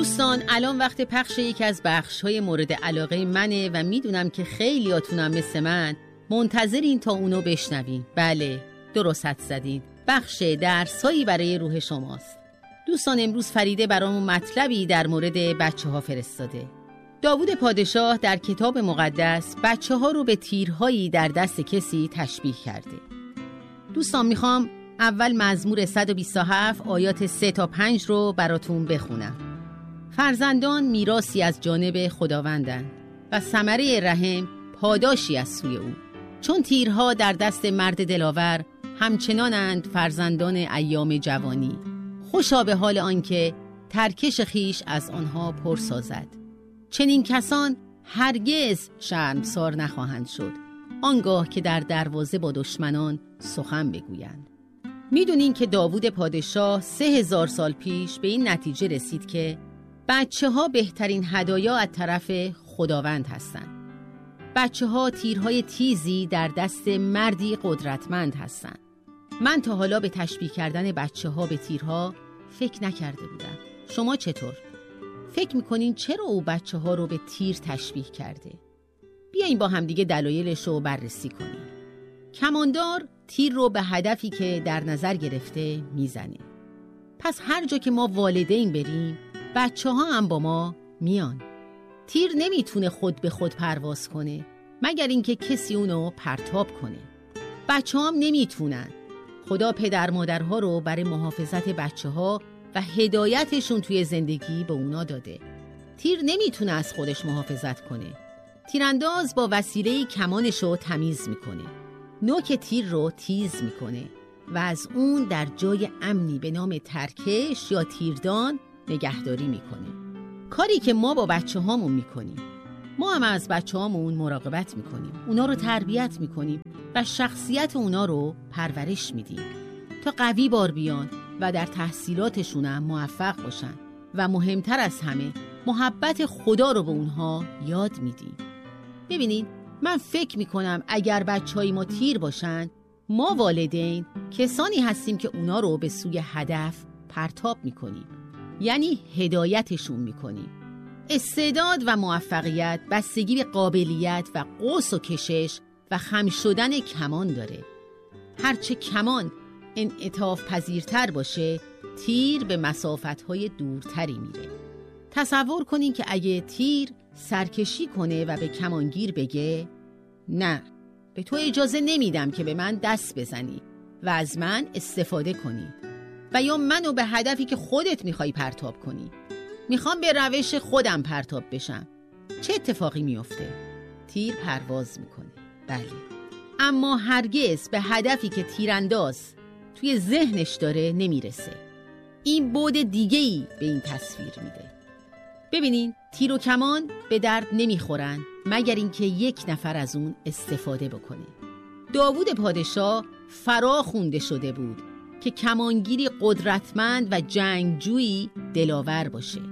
دوستان الان وقت پخش یکی از بخش‌های مورد علاقه منه و میدونم که خیلیاتونم مثل من منتظرین تا اونو بشنوین. بله درست حدس زدید، بخش درسایی برای روح شماست. دوستان امروز فریده برامون مطلبی در مورد بچه‌ها فرستاده. داوود پادشاه در کتاب مقدس بچه‌ها رو به تیرهایی در دست کسی تشبیه کرده. دوستان میخوام اول مزمور 127 آیات 3 تا 5 رو براتون بخونم. فرزندان میراثی از جانب خداوندند و ثمره رحم پاداشی از سوی او. چون تیرها در دست مرد دلاور، همچنانند فرزندان ایام جوانی. خوشا به حال آنکه ترکش خیش از آنها پر سازد. چنین کسان هرگز شرمسار نخواهند شد، آنگاه که در دروازه با دشمنان سخن بگویند. میدونین که داوود پادشاه 3000 سال پیش به این نتیجه رسید که بچه ها بهترین هدایا از طرف خداوند هستند. بچه ها تیرهای تیزی در دست مردی قدرتمند هستند. من تا حالا به تشبیه کردن بچه ها به تیرها فکر نکرده بودم. شما چطور؟ فکر میکنین چرا او بچه ها رو به تیر تشبیه کرده؟ بیاین با همدیگه دلایلش رو بررسی کنیم. کماندار تیر رو به هدفی که در نظر گرفته میزنه. پس هر جا که ما والدین بریم، بچه ها هم با ما میان. تیر نمیتونه خود به خود پرواز کنه مگر اینکه کسی اونو پرتاب کنه. بچه ها هم نمیتونن. خدا پدر مادرها رو برای محافظت بچه ها و هدایتشون توی زندگی به اونا داده. تیر نمیتونه از خودش محافظت کنه. تیرانداز با وسیله کمانش رو تمیز میکنه. نوک تیر رو تیز میکنه و از اون در جای امنی به نام ترکش یا تیردان نگهداری میکنه. کاری که ما با بچه هامون میکنیم. ما هم از بچه هامون مراقبت میکنیم. اونا رو تربیت میکنیم و شخصیت اونا رو پرورش میدیم تا قوی بار بیان و در تحصیلاتشون هم موفق باشن و مهمتر از همه محبت خدا رو به اونها یاد میدیم. ببینید من فکر میکنم اگر بچه‌های ما تیر باشن، ما والدین کسانی هستیم که اونا رو به سوی هدف پرتاب میکنیم، یعنی هدایتشون میکنیم. استعداد و موفقیت بستگی به قابلیت و قوس و کشش و خم شدن کمان داره. هرچه کمان انعطاف پذیرتر باشه، تیر به مسافت‌های دورتری میره. تصور کنین که اگه تیر سرکشی کنه و به کمانگیر بگه نه، به تو اجازه نمیدم که به من دست بزنی و از من استفاده کنی و یا منو به هدفی که خودت میخوای پرتاب کنی. میخوام به روش خودم پرتاب بشم. چه اتفاقی میفته؟ تیر پرواز میکنه. بله، اما هرگز به هدفی که تیرانداز توی ذهنش داره نمیرسه. این بعد دیگه‌ای به این تصویر میده. ببینین تیر و کمان به درد نمیخورن مگر اینکه یک نفر از اون استفاده بکنه. داوود پادشاه فرا خونده شده بود که کمانگیری قدرتمند و جنگجویی دلاور باشه.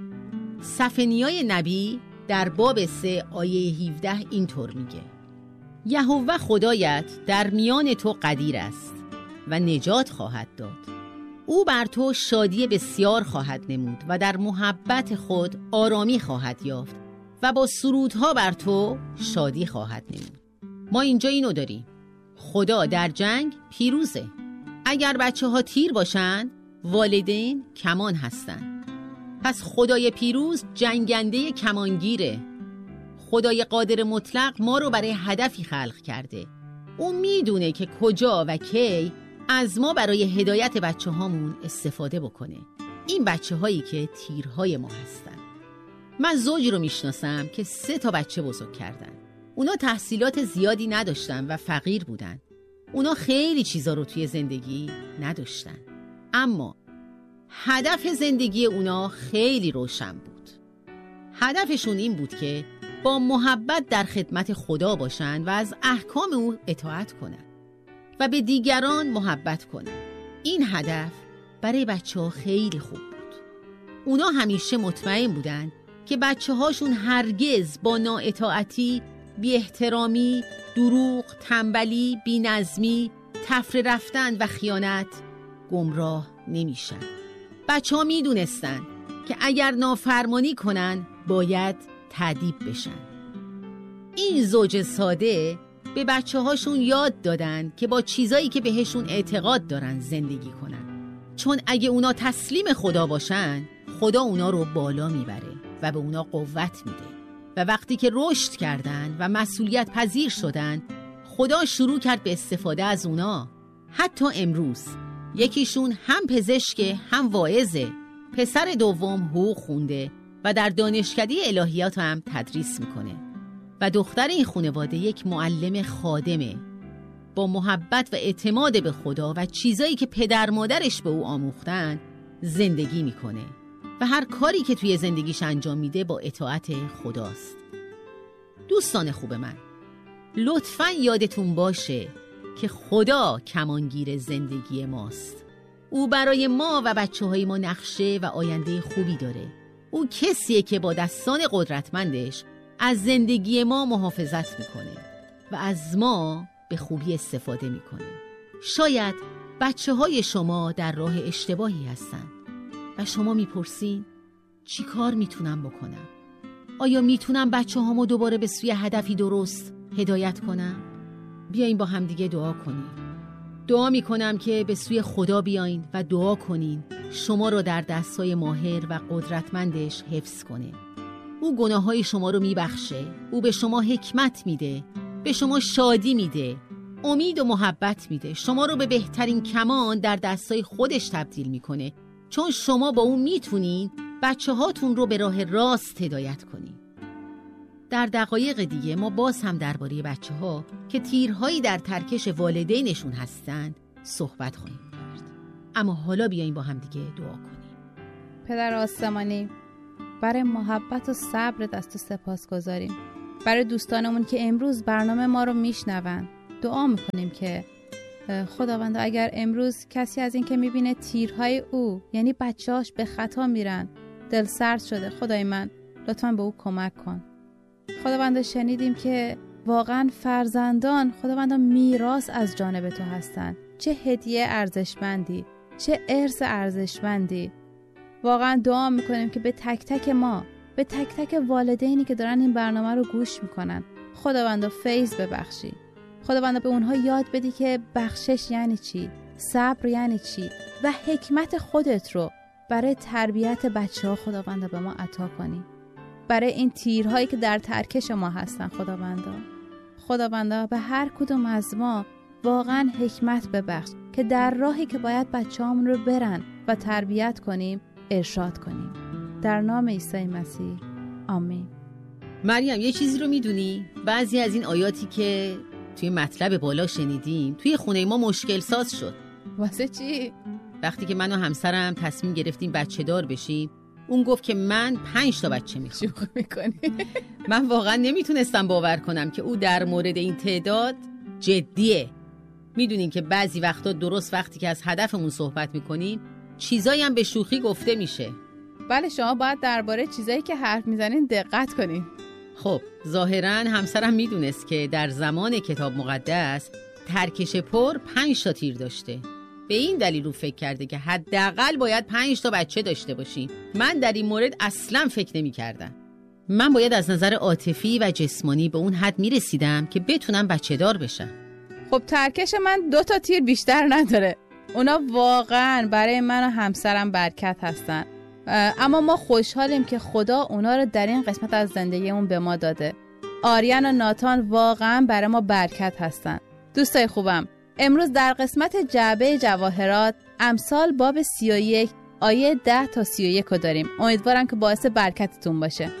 صفنیای نبی در باب 3 آیه 17 اینطور میگه: یهوه خدایت در میان تو قدیر است و نجات خواهد داد. او بر تو شادی بسیار خواهد نمود و در محبت خود آرامی خواهد یافت و با سرودها بر تو شادی خواهد نمود. ما اینجا اینو داریم: خدا در جنگ پیروزه. اگر بچه ها تیر باشن، والدین کمان هستن. پس خدای پیروز جنگنده کمانگیره. خدای قادر مطلق ما رو برای هدفی خلق کرده. او میدونه که کجا و کی از ما برای هدایت بچه هامون استفاده بکنه. این بچه هایی که تیرهای ما هستن. من زوجی رو میشناسم که 3 تا بچه بزرگ کردن. اونا تحصیلات زیادی نداشتن و فقیر بودن. اونا خیلی چیزا رو توی زندگی نداشتن، اما هدف زندگی اونا خیلی روشن بود. هدفشون این بود که با محبت در خدمت خدا باشن و از احکام او اطاعت کنن و به دیگران محبت کنن. این هدف برای بچه ها خیلی خوب بود. اونا همیشه مطمئن بودن که بچه هاشون هرگز با نااطاعتی، بی احترامی، دروغ، تنبلی، بی نظمی، تفره رفتن و خیانت گمراه نمیشن. بچه ها میدونستن که اگر نافرمانی کنن باید تأدیب بشن. این زوج ساده به بچه هاشون یاد دادن که با چیزایی که بهشون اعتقاد دارن زندگی کنن، چون اگه اونا تسلیم خدا باشن خدا اونا رو بالا میبره و به اونا قوت میده و وقتی که رشد کردن و مسئولیت پذیر شدن خدا شروع کرد به استفاده از اونا. حتی امروز یکیشون هم پزشک هم واعظه، پسر دوم حقوق خونده و در دانشکده الهیات هم تدریس میکنه و دختر این خانواده یک معلم خادمه. با محبت و اعتماد به خدا و چیزایی که پدر مادرش به او آموختن زندگی میکنه و هر کاری که توی زندگیش انجام میده با اطاعت خداست. دوستان خوب من، لطفاً یادتون باشه که خدا کمانگیر زندگی ماست. او برای ما و بچه‌های ما نقشه و آینده خوبی داره. او کسیه که با دستان قدرتمندش از زندگی ما محافظت میکنه و از ما به خوبی استفاده میکنه. شاید بچه‌های شما در راه اشتباهی هستن و شما میپرسین چی کار میتونم بکنم؟ آیا میتونم بچه‌هامو دوباره به سوی هدفی درست هدایت کنم؟ بیاین با همدیگه دعا کنیم. دعا میکنم که به سوی خدا بیاین و دعا کنین شما رو در دستای ماهر و قدرتمندش حفظ کنه. او گناههای شما رو میبخشه. او به شما حکمت میده، به شما شادی میده، امید و محبت میده. شما رو به بهترین کمان در دستای خودش تبدیل میکنه، چون شما با اون میتونین بچه هاتون رو به راه راست هدایت کنین. در دقایق دیگه ما باز هم درباره بچه ها که تیرهایی در ترکش والدینشون هستند صحبت خواهیم کرد. اما حالا بیاییم با هم دیگه دعا کنیم. پدر آسمانی، برای محبت و صبر دست سپاس گذاریم. برای دوستانمون که امروز برنامه ما رو میشنون دعا میکنیم که خداوند اگر امروز کسی از این که میبینه تیرهای او یعنی بچه‌هاش به خطا میرن، دل سرد شده، خدای من لطفاً به او کمک کن. خداوند شنیدیم که واقعاً فرزندان خداوند میراث از جانب تو هستن. چه هدیه ارزشمندی، چه ارث ارزشمندی. واقعاً دعا میکنیم که به تک تک ما، به تک تک والدینی که دارن این برنامه رو گوش میکنن خداوند فیض ببخشی. خداوند به اونها یاد بدی که بخشش یعنی چی، صبر یعنی چی و حکمت خودت رو برای تربیت بچه‌ها خداوند به ما عطا کنی. برای این تیرهایی که در ترکش ما هستن خداوندا به هر کدوم از ما واقعا حکمت ببخش که در راهی که باید بچه‌هامون رو برن و تربیت کنیم ارشاد کنیم. در نام عیسی مسیح آمین. مریم یه چیزی رو میدونی؟ بعضی از این آیاتی که توی مطلب بالا شنیدیم توی خونه ما مشکل ساز شد. واسه چی؟ وقتی که من و همسرم تصمیم گرفتیم بچه دار بشیم، اون گفت که من 5 تا بچه میخوام. شوخی میکنی؟ من واقعا نمیتونستم باور کنم که او در مورد این تعداد جدیه. میدونین که بعضی وقتا درست وقتی که از هدفمون صحبت میکنیم چیزایی هم به شوخی گفته میشه. بله، شما باید درباره چیزایی که حرف میزنین دقت کنین. خب ظاهراً همسرم میدونست که در زمان کتاب مقدس ترکش پر 5 تا تیر داشته. به این دلیل رو فکر کرده که حداقل باید 5 تا بچه داشته باشیم. من در این مورد اصلاً فکر نمی کردم. من باید از نظر عاطفی و جسمانی به اون حد می رسیدم که بتونم بچه دار بشم. خب ترکش من 2 تا تیر بیشتر نداره. اونا واقعاً برای من و همسرم برکت هستن. اما ما خوشحالیم که خدا اونا رو در این قسمت از زندگیمون به ما داده. آریان و ناتان واقعاً برای ما برکت هستن. دوستای خوبم، امروز در قسمت جعبه جواهرات امثال باب 31 آیه 10 تا 31 رو داریم. امیدوارم که باعث برکتتون باشه.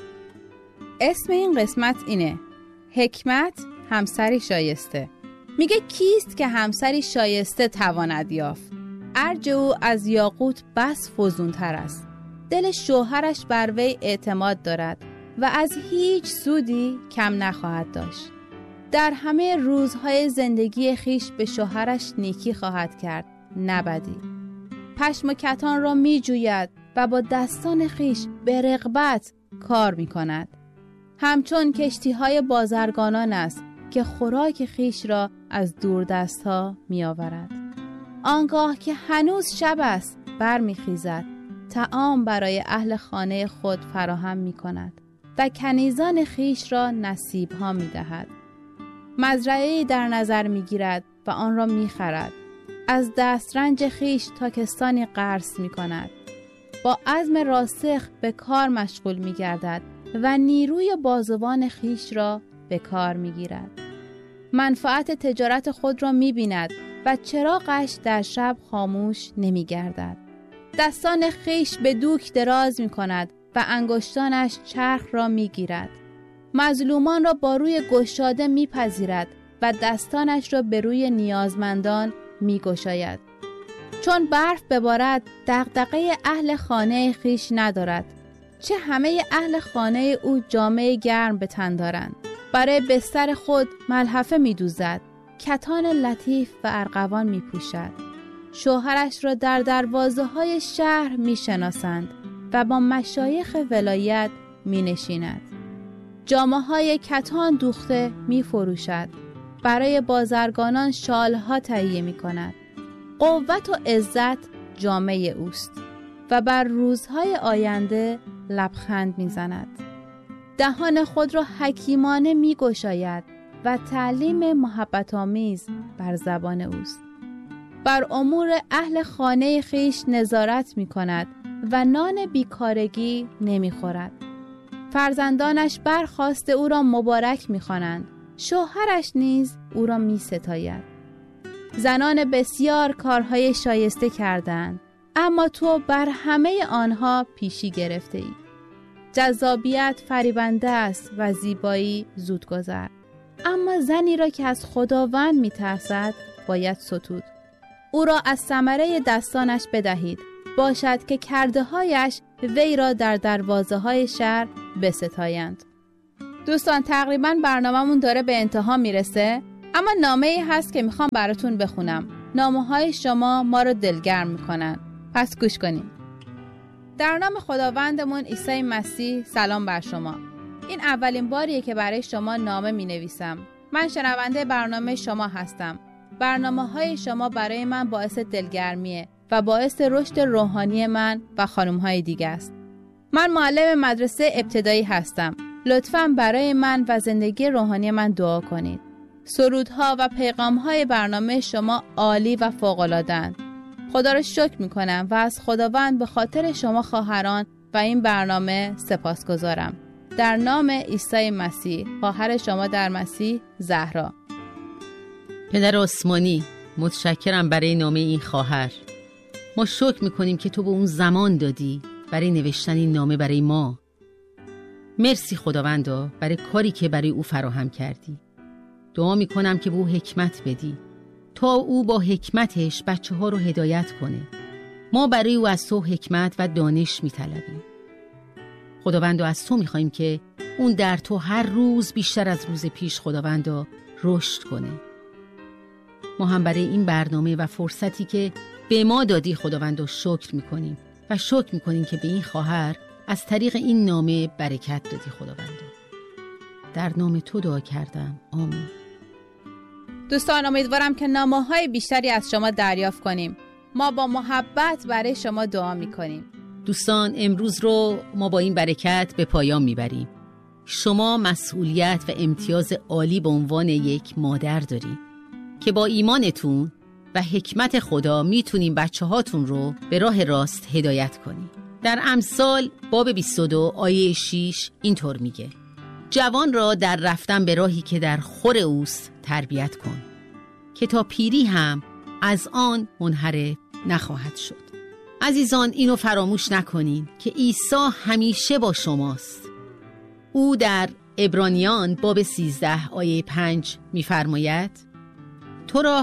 اسم این قسمت اینه: حکمت همسری شایسته. میگه کیست که همسری شایسته تواند یافت؟ ارج او از یاقوت بس فزونتر است. دل شوهرش بر وی اعتماد دارد و از هیچ سودی کم نخواهد داشت. در همه روزهای زندگی خیش به شوهرش نیکی خواهد کرد، نه بدی. پشم و کتان را می جوید و با دستان خیش به رغبت کار می کند. همچون کشتی‌های بازرگانان است که خوراک خیش را از دور دست‌ها می آورد. آنگاه که هنوز شب است بر می خیزد طعام برای اهل خانه خود فراهم می کند و کنیزان خیش را نصیب ها می دهد. مزرعه‌ای در نظر می گیرد و آن را می خرد. از دسترنج خیش تاکستانی غرس می کند. با عزم راسخ به کار مشغول می گردد و نیروی بازوان خیش را به کار می گیرد. منفعت تجارت خود را می بیند و چراغش در شب خاموش نمی گردد. دستان خیش به دوک دراز می کند و انگشتانش چرخ را می گیرد. مظلومان را با روی گشاده می پذیرد و دستانش را به روی نیازمندان می گشاید. چون برف ببارد دغدغه اهل خانه خیش ندارد. چه همه اهل خانه او جامه گرم به تن دارند. برای بستر خود ملحفه می دوزد. کتان لطیف و ارغوان می پوشد. شوهرش را در دروازه های شهر می شناسند و با مشایخ ولایت می نشیند. جامه های کتان دوخته می فروشد. برای بازرگانان شالها تهیه می کند. قوت و عزت جامه اوست و بر روزهای آینده لبخند می زند. دهان خود را حکیمانه می گشاید و تعلیم محبت آمیز بر زبان اوست. بر امور اهل خانه خیش نظارت می کند و نان بیکارگی نمی خورد. فرزندانش برخاست او را مبارک می خوانند. شوهرش نیز او را می ستاید. زنان بسیار کارهای شایسته کردند، اما تو بر همه آنها پیشی گرفته ای. جذابیت فریبنده است و زیبایی زودگذر. اما زنی را که از خداوند می ترسد باید ستود. او را از ثمره دستانش بدهید، باشد که کرده هایش وی را در دروازه های شهر بستایند. دوستان تقریبا برنامه‌مون داره به انتها میرسه، اما نامه‌ای هست که میخوام براتون بخونم. نامه‌های شما ما رو دلگرم میکنن، پس گوش کنیم. در نام خداوندمون عیسی مسیح سلام بر شما. این اولین باریه که برای شما نامه مینویسم. من شنونده برنامه شما هستم. برنامه‌های شما برای من باعث دلگرمیه و باعث رشد روحانی من و خانم‌های دیگه است. من معلم مدرسه ابتدایی هستم. لطفاً برای من و زندگی روحانی من دعا کنید. سرودها و پیغام‌های برنامه شما عالی و فوق‌العاده‌اند. خدا را شکر می‌کنم و از خداوند به خاطر شما خواهران و این برنامه سپاسگزارم. در نام عیسی مسیح، خواهر شما در مسیح، زهرا. پدر آسمانی، متشکرم برای نامه این خواهر. ما شکر می‌کنیم که تو به اون زمان دادی برای نوشتن این نامه برای ما. مرسی خداوندا برای کاری که برای او فراهم کردی. دعا میکنم که به او حکمت بدی تا او با حکمتش بچه ها رو هدایت کنه. ما برای او از تو حکمت و دانش میطلبیم. خداوندا از تو میخواییم که اون در تو هر روز بیشتر از روز پیش خداوندا رشد کنه. ما هم برای این برنامه و فرصتی که به ما دادی خداوندا شکر میکنیم و شکر میکنیم که به این خواهر از طریق این نامه برکت دادی خداوندا. در نام تو دعا کردم، آمین. دوستان امیدوارم که نامه‌های بیشتری از شما دریافت کنیم. ما با محبت برای شما دعا میکنیم. دوستان امروز رو ما با این برکت به پایان میبریم. شما مسئولیت و امتیاز عالی به عنوان یک مادر دارید که با ایمانتون و حکمت خدا میتونین بچه هاتون رو به راه راست هدایت کنید. در امثال باب 22 آیه 6 اینطور میگه: جوان را در رفتن به راهی که در خور اوست تربیت کن که تا پیری هم از آن منحرف نخواهد شد. عزیزان اینو فراموش نکنین که عیسی همیشه با شماست. او در عبرانیان باب 13 آیه 5 میفرماید: تو را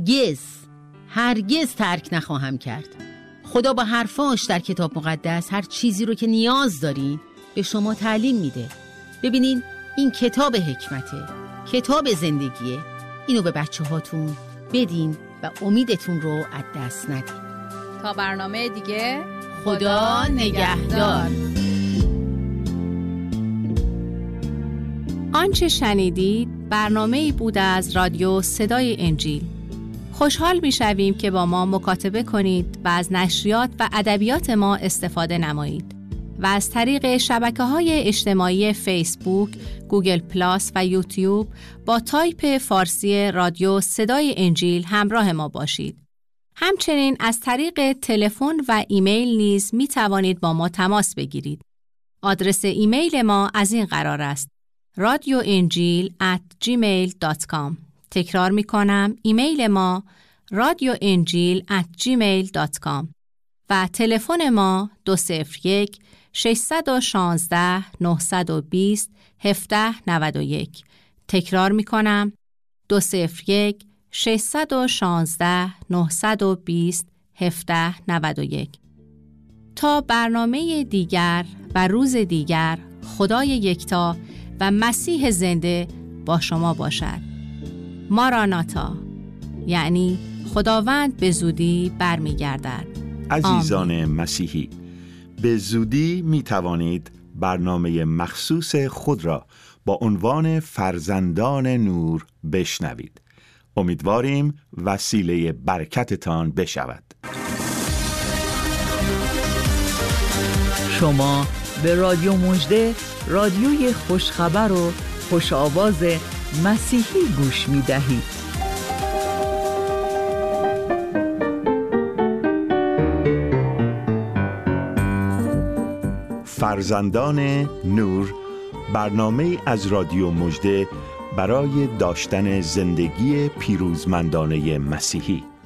هرگز ترک نخواهم کرد. خدا با حرفاش در کتاب مقدس هر چیزی رو که نیاز دارین به شما تعلیم میده. ببینین این کتاب حکمته، کتاب زندگیه. اینو به بچه هاتون بدین و امیدتون رو از دست ندین. تا برنامه دیگه، خدا نگهدار. آنچه شنیدید برنامه‌ای بود از رادیو صدای انجیل. خوشحال می‌شویم که با ما مکاتبه کنید و از نشریات و ادبیات ما استفاده نمایید و از طریق شبکه‌های اجتماعی فیسبوک، گوگل پلاس و یوتیوب با تایپ فارسی رادیو صدای انجیل همراه ما باشید. همچنین از طریق تلفن و ایمیل نیز می توانید با ما تماس بگیرید. آدرس ایمیل ما از این قرار است: radioenjil@gmail.com. تکرار می کنم، ایمیل ما radioenjil@gmail.com و تلفن ما 201-616-920-1791. تکرار می کنم، 201-616-920-1791. تا برنامه دیگر و روز دیگر، خدای یکتا و مسیح زنده با شما باشد. ماراناتا، یعنی خداوند به زودی برمیگردد. عزیزان مسیحی، به زودی می توانید برنامه مخصوص خود را با عنوان فرزندان نور بشنوید. امیدواریم وسیله برکتتان بشود. شما به رادیو مژده، رادیوی خوشخبر و خوش آواز مسیحی گوش می دهید. فرزندان نور، برنامه از رادیو مژده برای داشتن زندگی پیروزمندانه مسیحی.